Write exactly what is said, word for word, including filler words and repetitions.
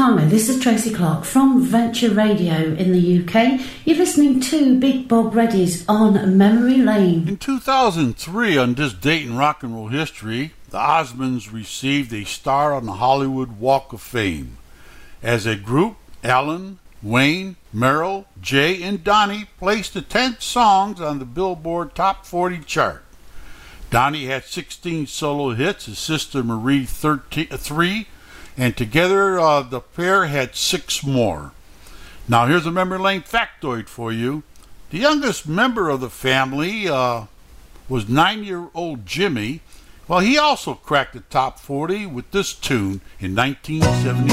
Hi, this is Tracy Clark from Venture Radio in the U K. You're listening to Big Bob Reddy's On Memory Lane. In two thousand three, on this date in rock and roll history, the Osmonds received a star on the Hollywood Walk of Fame. As a group, Alan, Wayne, Merrill, Jay, and Donnie placed the tenth songs on the Billboard Top forty chart. Donnie had sixteen solo hits, his sister Marie thirteen, three, and together uh, the pair had six more. Now here's a memory lane factoid for you. The youngest member of the family uh, was nine-year-old Jimmy. Well, he also cracked the top forty with this tune in nineteen seventy.